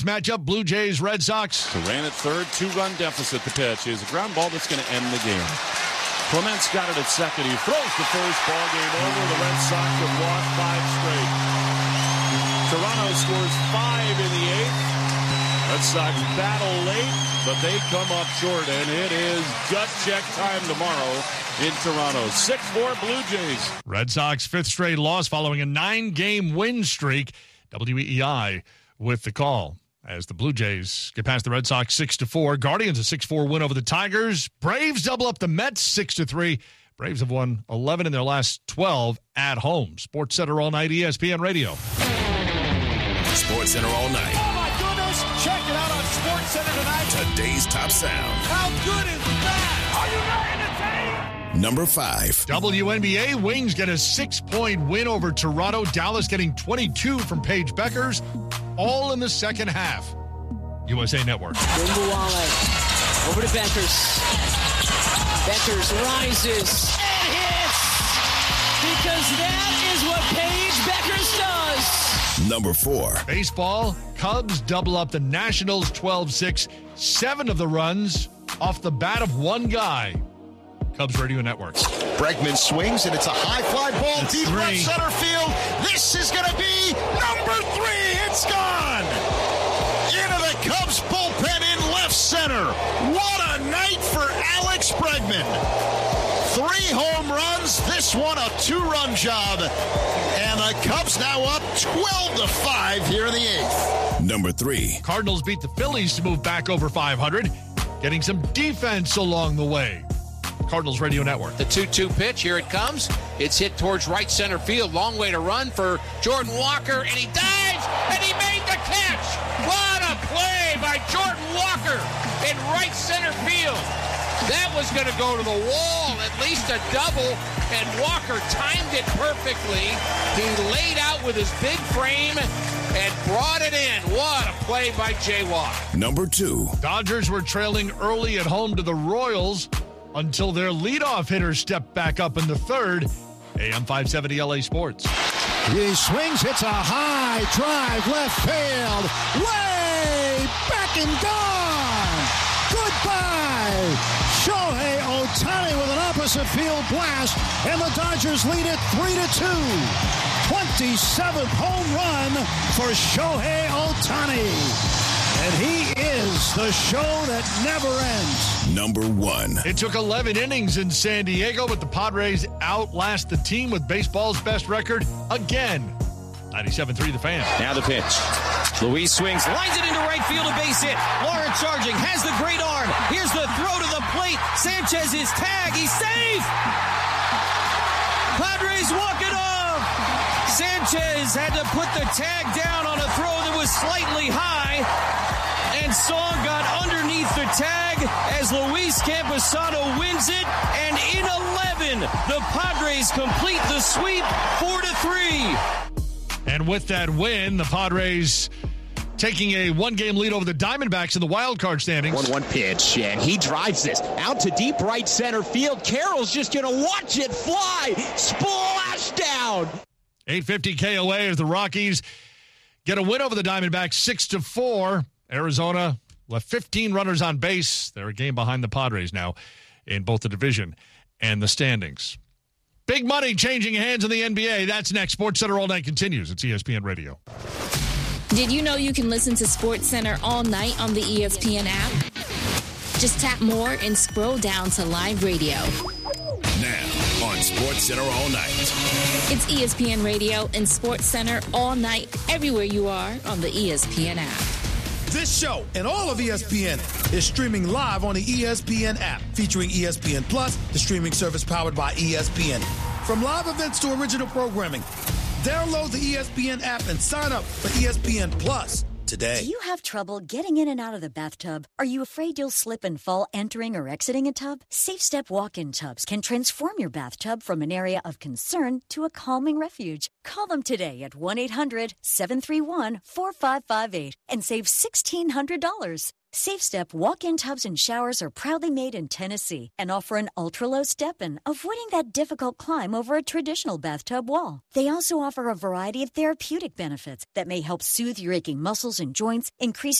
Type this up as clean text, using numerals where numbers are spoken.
Matchup, Blue Jays, Red Sox. Duran at third, 2-run deficit. The pitch is a ground ball that's going to end the game. Clement's got it at second. He throws the first ball game over. The Red Sox have lost 5 straight. Toronto scores 5 in the 8th. Red Sox battle late, but they come up short, and it is gut check time tomorrow in Toronto. 6-4 Blue Jays. Red Sox 5th straight loss following a 9-game win streak. WEEI with the call as the Blue Jays get past the Red Sox 6-4. Guardians a 6-4 win over the Tigers. Braves double up the Mets 6-3. Braves have won 11 in their last 12 at home. Sports Center all night, ESPN Radio. Sports Center all night. Oh my goodness! Check it out on Sports Center tonight. Today's top sound. How good is that? Are you ready to take? Number 5. WNBA Wings get a 6-point win over Toronto. Dallas getting 22 from Paige Beckers, all in the second half. USA Network. Dumbuwale over to Beckers. Beckers rises and hits because that is what Paige Beckers does. Number 4. Baseball, Cubs double up the Nationals 12-6. 7 of the runs off the bat of one guy. Cubs Radio Network. Bregman swings, and it's a high fly ball That's deep 3. left center field. This is going to be number 3. It's gone. Into the Cubs bullpen in left center. What a night for Alex Bregman. 3 home runs, this one a 2-run job. And the Cubs now up 12-5 here in the 8th. Number 3. Cardinals beat the Phillies to move back over 500, getting some defense along the way. Cardinals Radio Network. The 2-2 pitch, here it comes. It's hit towards right center field. Long way to run for Jordan Walker, and he dives, and he made the catch. What a play by Jordan Walker in right center field. That was going to go to the wall, at least a double, and Walker timed it perfectly. He laid out with his big frame and brought it in. What a play by Jay Walk. Number 2. Dodgers were trailing early at home to the Royals until their leadoff hitter stepped back up in the third. AM 570 LA Sports. He swings, hits a high drive left field. Way back and gone. Goodbye. Shohei Ohtani with an opposite field blast, and the Dodgers lead it 3-2. 27th home run for Shohei Ohtani. And he is the show that never ends. Number 1. It took 11 innings in San Diego, but the Padres outlast the team with baseball's best record again. 97.3 The Fan. Now the pitch. Luis swings, lines it into right field, a base hit. Lawrence charging, has the great arm. Here's the throw to the plate. Sanchez is tagged. He's safe. Padres walk it off. Sanchez had to put the tag down on a throw that was slightly high. And Song got underneath the tag as Luis Camposano wins it. And in 11, the Padres complete the sweep 4-3. And with that win, the Padres taking a 1-game lead over the Diamondbacks in the wild card standings. 1-1 pitch, and he drives this out to deep right center field. Carroll's just going to watch it fly. Splash down. 850 KOA as the Rockies get a win over the Diamondbacks 6-4. Arizona left 15 runners on base. They're a game behind the Padres now in both the division and the standings. Big money changing hands in the NBA. That's next. Sports Center All Night continues. It's ESPN Radio. Did you know you can listen to Sports Center all night on the ESPN app? Just tap more and scroll down to live radio. Now on Sports Center all night. It's ESPN Radio and Sports Center all night, everywhere you are on the ESPN app. This show and all of ESPN is streaming live on the ESPN app, featuring ESPN Plus, the streaming service powered by ESPN. From live events to original programming, download the ESPN app and sign up for ESPN Plus today. Do you have trouble getting in and out of the bathtub? Are you afraid you'll slip and fall entering or exiting a tub? Safe Step walk-in tubs can transform your bathtub from an area of concern to a calming refuge. Call them today at 1-800-731-4558 and save $1,600. SafeStep walk-in tubs and showers are proudly made in Tennessee and offer an ultra-low step-in, avoiding that difficult climb over a traditional bathtub wall. They also offer a variety of therapeutic benefits that may help soothe your aching muscles and joints, increase